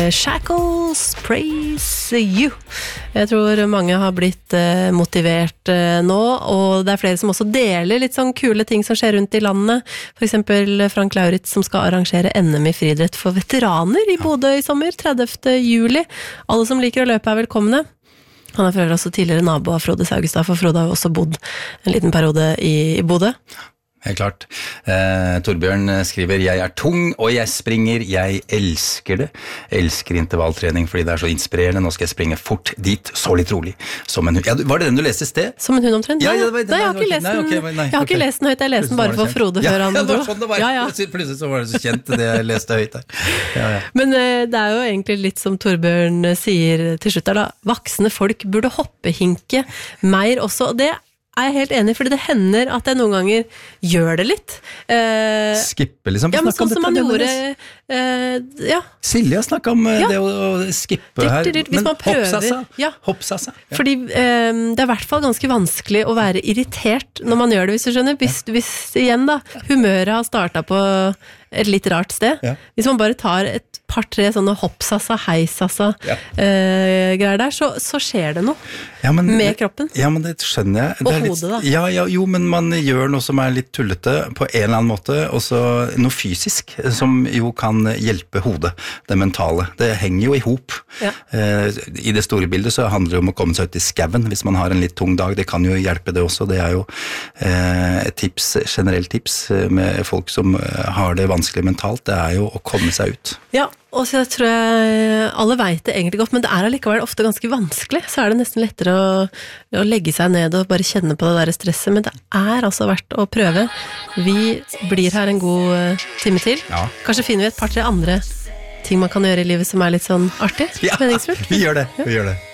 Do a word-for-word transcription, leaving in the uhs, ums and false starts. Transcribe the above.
Shackles, Praise You. Jeg tror mange har blitt uh, motivert uh, nå, og det er flere som også deler litt sånn kule ting som skjer rundt i landet. For eksempel Frank Lauritz som skal arrangere N M i friidrett for veteraner i Bodø i sommer, tredivte juli. Alle som liker å løpe er velkomne. Han er for øvrig også tidligere nabo av Frode Saugestad, for Frode har jo også bodd en liten periode i, i Bodø. Helt klart. Eh, Torbjørn skriver, jeg er tung, og jeg springer, jeg elsker det. Elsker intervalltrening, fordi det er så inspirerende. Nå skal jeg springe fort dit, så litt rolig. Som en hund. Ja, var det den du leste i sted? Som en hund omtrent? Ja, ja, det var, det, nei, jeg har ikke lest den, nei, okay, nei, jeg har ikke okay. lest den høyt, jeg leste den bare for Frode ja, før han dro. Ja, det var sånn det var. Ja, ja. Plutselig så var det så kjent det jeg leste høyt der. Ja, ja. Men eh, det er jo egentlig litt som Torbjørn sier til slutt der da, voksne folk burde hoppehinke mer også, og det er jeg helt enig, fordi det hender at jeg noen ganger gjør det litt. Eh, skippe liksom? Ja, men sånn som man gjorde, eh, ja. Silje har snakket om eh, ja. det å, å skippe her, dyrt, dyrt, hvis men man prøver, hoppsassa, ja. hoppsassa. Ja. Fordi eh, det er i hvert fall ganske vanskelig å være irritert når man gjør det, hvis du skjønner. Hvis, ja. hvis igjen da, humøret har startet på et litt rart sted. Ja. Hvis man bare tar et par-tre sånne hoppsassa, heisassa ja. eh, greier der, så, så skjer det noe ja, men, med kroppen. Ja, men det skjønner jeg. Og det hodet da. Ja, ja, jo, men man gjør noe som er litt tullete på en eller annen måte, og så noe fysisk som jo kan hjelpe hodet, det mentale. Det henger jo i hop. Ja. Eh, I det store bildet så handler det om å komme seg ut i skaven hvis man har en litt tung dag. Det kan jo hjelpe det også. Det er jo eh, et tips, generelt tips med folk som har det vanskelig mentalt, det er jo å komme seg ut. Ja, og så tror jeg alle vet det egentlig godt, men det er allikevel ofte ganske vanskelig, så er det nesten lettere å, å legge seg ned og bare kjenne på det der stresset, men det er altså verdt å prøve. Vi blir her en god time til. Ja. Kanskje finner vi et par-tre andre ting man kan gjøre i livet som er litt sånn artig, ja, meningsfullt. Vi gjør det, vi gjør det.